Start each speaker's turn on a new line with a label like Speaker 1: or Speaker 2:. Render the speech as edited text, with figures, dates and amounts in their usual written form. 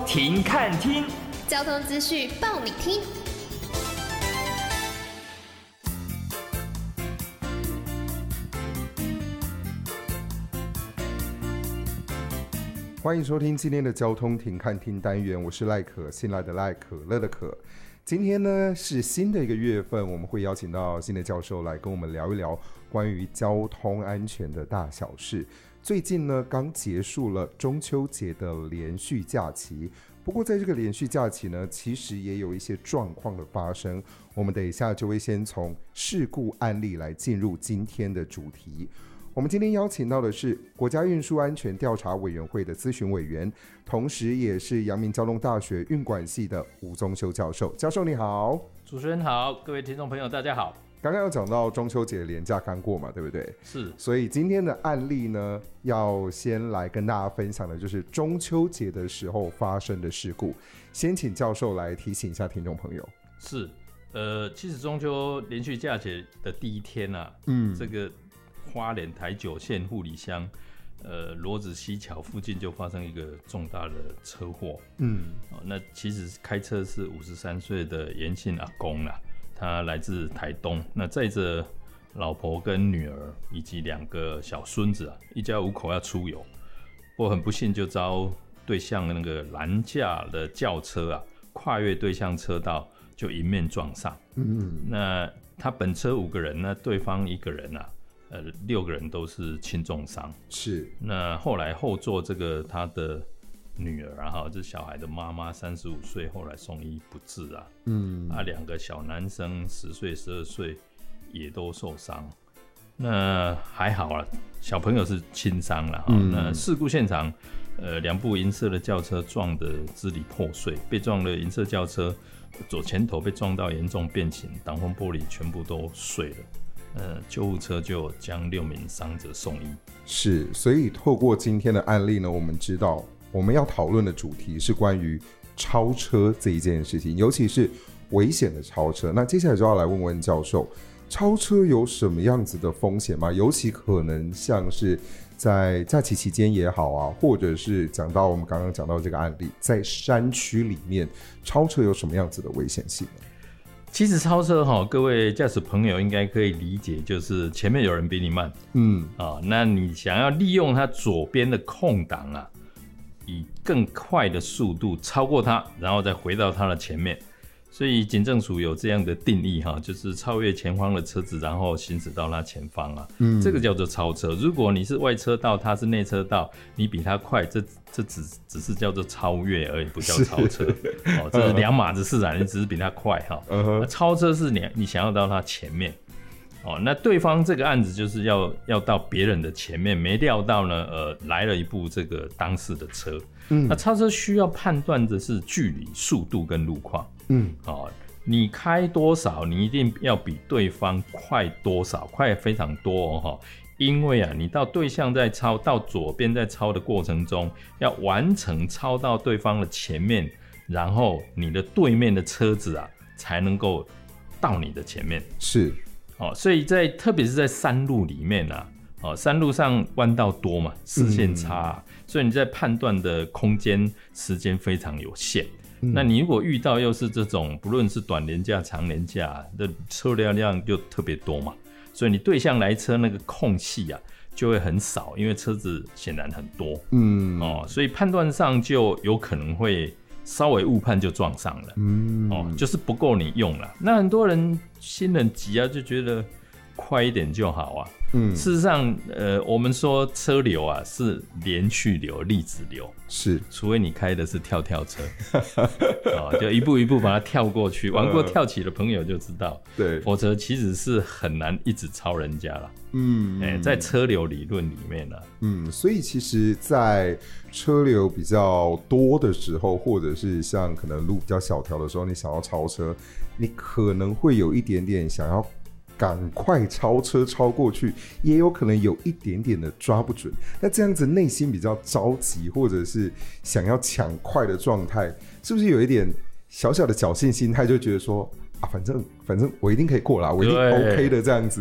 Speaker 1: 停看听，
Speaker 2: 交通资讯报你听。
Speaker 3: 欢迎收听今天的交通停看听单元，我是赖可，新来的赖，可乐的可。今天呢是新的一个月份，我们会邀请到新的教授来跟我们聊一聊关于交通安全的大小事。最近呢刚结束了中秋节的连续假期，不过在这个连续假期呢其实也有一些状况的发生，我们等一下就会先从事故案例来进入今天的主题。我们今天邀请到的是国家运输安全调查委员会的咨询委员，同时也是阳明交通大学运管系的吴宗修教授。教授你好。
Speaker 4: 主持人好，各位听众朋友大家好。
Speaker 3: 刚刚有讲到中秋节连假刚过嘛，对不对？
Speaker 4: 是。
Speaker 3: 所以今天的案例呢，要先来跟大家分享的就是中秋节的时候发生的事故。先请教授来提醒一下听众朋友。
Speaker 4: 是，其实中秋连续假期的第一天啊，这个花莲台九线护理乡罗子溪桥附近就发生一个重大的车祸。那其实开车是53岁的严姓阿公啦，他来自台东，那载着老婆跟女儿以及2个小孙子啊，一家5口要出游，不过很不幸就遭对向那个拦架的轿车啊跨越对向车道就迎面撞上。那他本车5个人，那对方1个人啊6个人都是轻重伤。是。那后来后座这个他的女儿啊，这小孩的妈妈35岁，后来送医不治啊。2个小男生10岁、12岁也都受伤。那还好啊，小朋友是轻伤啦。那事故现场，2部银色的轿车撞得支离破碎，被撞的银色轿车左前头被撞到严重变形，挡风玻璃全部都碎了。救护车就将6名伤者送医。
Speaker 3: 是，所以透过今天的案例呢，我们知道我们要讨论的主题是关于超车这一件事情，尤其是危险的超车。那接下来就要来问问教授，超车有什么样子的风险吗？尤其可能像是在假期期间也好啊，或者是讲到我们刚刚讲到这个案例，在山区里面超车有什么样子的危险性呢？
Speaker 4: 其实超车各位驾驶朋友应该可以理解，就是前面有人比你慢，那你想要利用他左边的空档啊，以更快的速度超过他，然后再回到他的前面。所以警政署有这样的定义就是超越前方的车子，然后行驶到他前方啊，这个叫做超车。如果你是外车道，他是内车道，你比他快，这只是叫做超越而已，不叫超车。这是两码子事啊，你只是比他快超车是你想要到他前面。那对方这个案子就是要到别人的前面，没料到呢，来了一部这个当事的车。那超车需要判断的是距离、速度跟路况。你开多少，你一定要比对方快多少，快非常多因为你到对向在超，到左边在超的过程中，要完成超到对方的前面，然后你的对面的车子啊才能够到你的前面。是。所以特别是在山路里面山路上弯道多嘛，视线差所以你在判断的空间时间非常有限。那你如果遇到又是这种不论是短连假长连假的车辆量就特别多嘛，所以你对向来车那个空隙就会很少，因为车子显然很多。所以判断上就有可能会稍微误判就撞上了。就是不够你用了。那很多人新人急就觉得快一点就好事实上我们说车流是连续流、粒子流，是，除非你开的是跳跳车就一步一步把它跳过去，玩过跳起的朋友就知道，对，否则其实是很难一直超人家了。在车流理论里面
Speaker 3: 所以其实在车流比较多的时候，或者是像可能路比较小条的时候，你想要超车，你可能会有一点点想要赶快超车超过去，也有可能有一点点的抓不准。那这样子内心比较着急，或者是想要抢快的状态，是不是有一点小小的侥幸心态，就觉得说反正我一定可以过啦，我一定 OK 的这样子。